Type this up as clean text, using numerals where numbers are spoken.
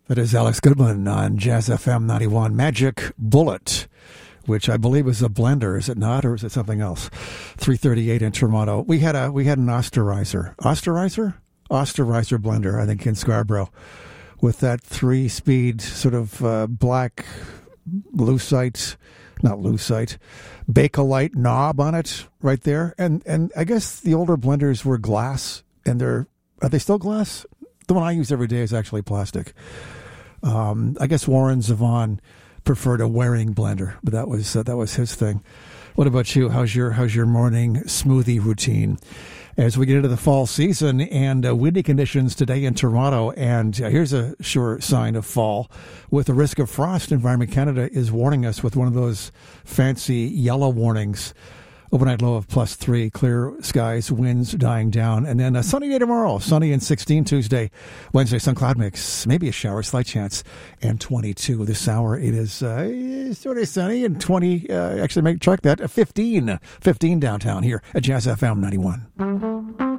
That is Alex Goodman on Jazz FM 91. Magic Bullet, which I believe is a blender, is it not, or is it something else? 338 in Toronto. We had an Osterizer blender, I think, in Scarborough, with that 3-speed sort of black Bakelite knob on it right there. And I guess the older blenders were glass, and are they still glass? The one I use every day is actually plastic. I guess Warren Zevon preferred a wearing blender, but that was his thing. What about you? How's your morning smoothie routine? As we get into the fall season and windy conditions today in Toronto, and here's a sure sign of fall. With the risk of frost, Environment Canada is warning us with one of those fancy yellow warnings. Overnight low of +3, clear skies, winds dying down. And then a sunny day tomorrow, sunny and 16 Tuesday. Wednesday, sun cloud mix, maybe a shower, slight chance, and 22. This hour, it is sort of sunny and 20, actually, check that, 15 downtown here at Jazz FM 91.